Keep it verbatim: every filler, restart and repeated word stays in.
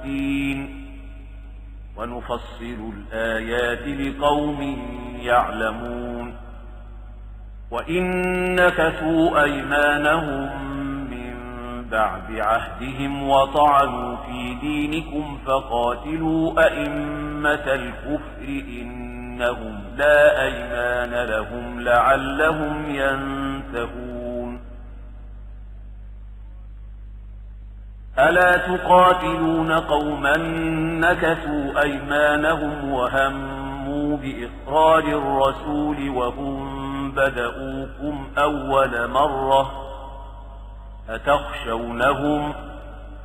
ونفصل الآيات لقوم يعلمون. وإن نكثوا أيمانهم من بعد عهدهم وطعنوا في دينكم فقاتلوا أئمة الكفر إنهم لا أيمان لهم لعلهم ينتهون. ألا تقاتلون قوما نكثوا أيمانهم وهموا بإخراج الرسول وهم بدؤوكم أول مرة أتخشونهم